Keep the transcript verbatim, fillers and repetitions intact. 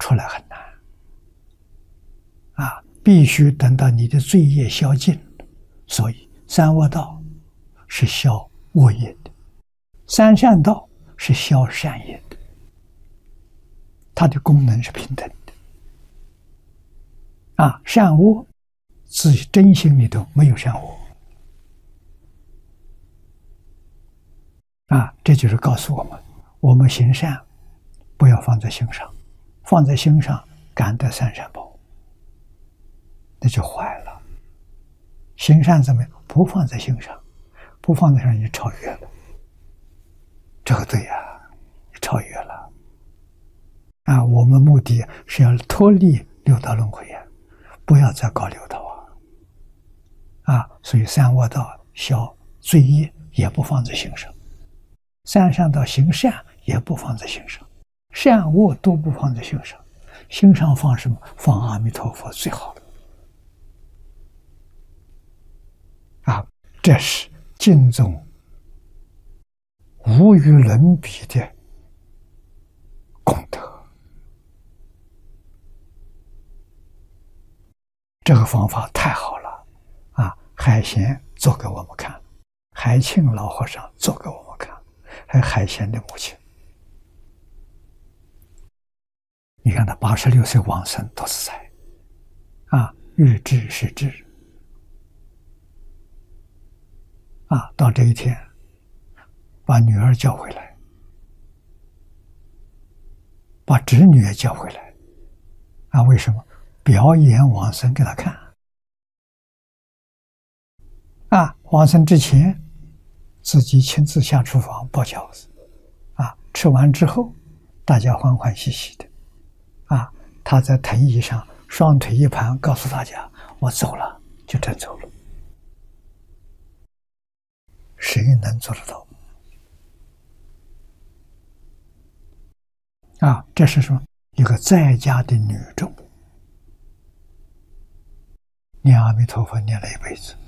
出来很难啊！必须等到你的罪业消尽。所以三恶道是消恶业的，三善道是消善业的，它的功能是平等的啊！善恶自己真心里头没有善恶啊！这就是告诉我们，我们行善不要放在心上，放在心上感得三善报，那就坏了。行善怎么样？不放在心上，不放在心上，你超越了。这个对呀、啊，超越了。啊，我们目的是要脱离六道轮回呀，不要再搞六道啊！啊，所以三恶道消罪业也不放在心上，三善道行善也不放在心上，善恶都不放在心上，心上放什么？放阿弥陀佛最好了。啊，这是经中无与伦比的功德。这个方法太好了啊！海贤做给我们看，海庆老和尚做给我们看，还有海贤的母亲。你看他八十六岁往生都是在啊，欲知是知啊，到这一天把女儿叫回来，把侄女也叫回来啊，为什么？表演往生给他看啊！往生之前自己亲自下厨房包饺子啊，吃完之后大家欢欢喜喜的啊，他在藤椅上双腿一盘，告诉大家我走了，就真走了。谁能做得到啊？这是什么？一个在家的女众念阿弥陀佛念了一辈子，